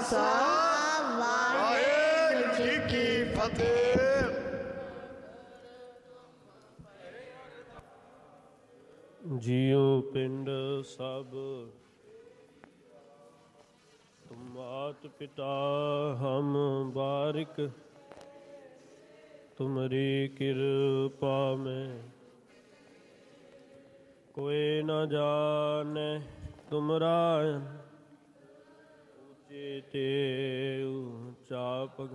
ਖਾਲਸਾ ਵਾਹਿਗੁਰੂ ਜੀ ਕੀ ਫਤਿਹ। ਜੀਉ ਪਿੰਡ ਸਭ ਤੁਮ ਮਾਤ ਪਿਤਾ ਹਮ ਬਾਰਿਕ, ਤੁਮਰੀ ਕਿਰਪਾ ਮੈਂ ਕੋਇ ਨ ਜਾਣੈ ਤੁਮਰਾ, ਉੱਚੇ ਤੇ ਉੱਚਾ ਪਗ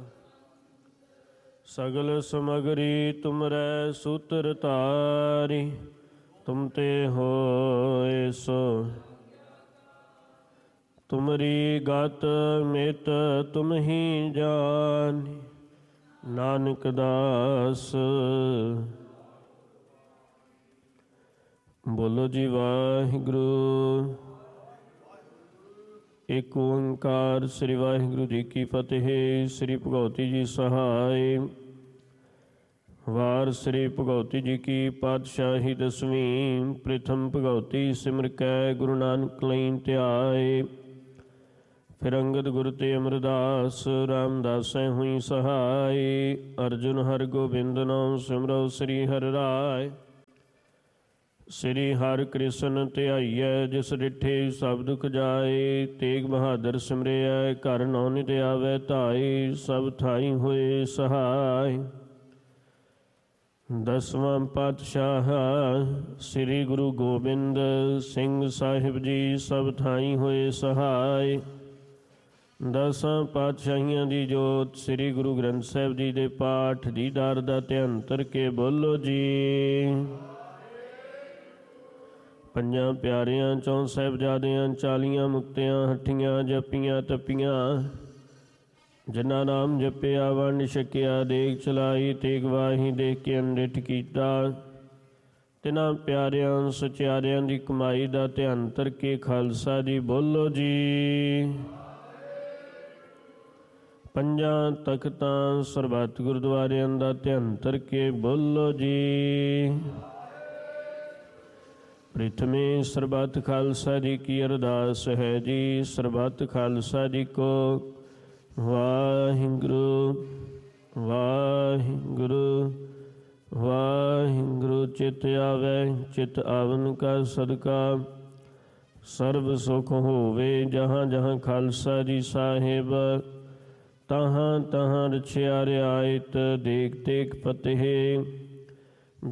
ਸਗਲ ਸਮਗਰੀ ਤੁਮਰੈ ਸੂਤਰ ਧਾਰੀ, ਤੁਮ ਤੇ ਹੋਏ ਸੋ ਤੁਮਰੀ ਗਤ ਮਿਤ ਤੁਮ ਹੀ ਜਾਣੀ, ਨਾਨਕ ਦਾਸ। ਬੋਲੋ ਜੀ ਵਾਹਿਗੁਰੂ। ਏਕ ਓੰਕਾਰ ਸ੍ਰੀ ਵਾਹਿਗੁਰੂ ਜੀ ਕੀ ਫਤਿਹ। ਸ੍ਰੀ ਭਗਉਤੀ ਜੀ ਸਹਾਇ। ਵਾਰ ਸ੍ਰੀ ਭਗਉਤੀ ਜੀ ਕੀ ਪਾਤਸ਼ਾਹੀ ਦਸਵੀਂ। ਪ੍ਰਥਮ ਭਗਉਤੀ ਸਿਮਰ ਕੈ ਗੁਰੂ ਨਾਨਕ ਲਈ ਧਿਆਏ। ਫਿਰ ਅੰਗਦ ਗੁਰ ਤੇ ਅਮਰਦਾਸ ਰਾਮਦਾਸੈ ਹੋਈ ਸਹਾਈ। ਅਰਜੁਨ ਹਰਿ ਗੋਬਿੰਦ ਨਾਮ ਸਿਮਰਉ ਸ੍ਰੀ ਹਰਿ ਰਾਇ। ਸ੍ਰੀ ਹਰਿ ਕ੍ਰਿਸ਼ਨ ਧਿਆਈਐ ਜਿਸ ਡਿਠੇ ਸਭ ਦੁਖ ਜਾਏ। ਤੇਗ ਬਹਾਦਰ ਸਿਮਰਿਐ ਘਰ ਨੌ ਨਿਤ ਆਵੈ ਧਾਈ। ਸਭ ਥਾਈ ਹੋਏ ਸਹਾਈ। ਦਸਵਾਂ ਪਾਤਸ਼ਾਹ ਸ੍ਰੀ ਗੁਰੂ ਗੋਬਿੰਦ ਸਿੰਘ ਸਾਹਿਬ ਜੀ ਸਭ ਥਾਈ ਹੋਏ ਸਹਾਈ। ਦਸਾਂ ਪਾਤਸ਼ਾਹੀਆਂ ਦੀ ਜੋਤ ਸ੍ਰੀ ਗੁਰੂ ਗ੍ਰੰਥ ਸਾਹਿਬ ਜੀ ਦੇ ਪਾਠ ਦੀਦਾਰ ਦਾ ਧਿਆਨ ਧਰ ਕੇ ਬੋਲੋ ਜੀ। ਪੰਜਾਂ ਪਿਆਰਿਆਂ ਚੌਂ ਸਾਹਿਬਜ਼ਾਦਿਆਂ 40 ਮੁਕਤਿਆਂ ਹੱਠੀਆਂ ਜਪੀਆਂ ਤਪੀਆਂ। ਜਿਨ੍ਹਾਂ ਨਾਮ ਜਪਿਆ ਵੰਡ ਛਕਿਆ ਦੇਖ ਚਲਾਈ। ਤੇਗ ਵਾਹੀ ਦੇਖ ਕੇ ਅੰਡਿਠ ਕੀਤਾ। ਤਿਨਾਂ ਪਿਆਰਿਆਂ ਸਚਿਆਰਿਆਂ ਦੀ ਕਮਾਈ ਦਾ ਧਿਆਨ ਧਰ ਕੇ ਖਾਲਸਾ ਜੀ ਬੋਲੋ ਜੀ। ਪੰਜਾਂ ਤਖਤਾਂ ਸਰਬੱਤ ਗੁਰਦੁਆਰਿਆਂ ਦਾ ਧਿਆਨ ਧਰ ਕੇ ਬੋਲੋ ਜੀ। ਪ੍ਰਿਥਮੇ ਸਰਬੱਤ ਖਾਲਸਾ ਜੀ ਕੀ ਅਰਦਾਸ ਹੈ ਜੀ। ਸਰਬੱਤ ਖਾਲਸਾ ਜੀ ਕੋ ਵਾਹਿਗੁਰੂ ਵਾਹਿਗੁਰੂ ਵਾਹਿਗੁਰੂ। ਚਿਤ ਆਵੈ ਚਿਤ ਆਵਨ ਕਾ ਸਦਕਾ ਸਰਬ ਸੁਖ ਹੋਵੇ। ਜਹਾਂ ਜਹਾਂ ਖਾਲਸਾ ਜੀ ਸਾਹਿਬ ਤਹਾਂ ਤਹਾਂ ਰਛਿਆ ਰਿਆਇਤ। ਦੇਖ ਦੇਖ ਫਤਿਹ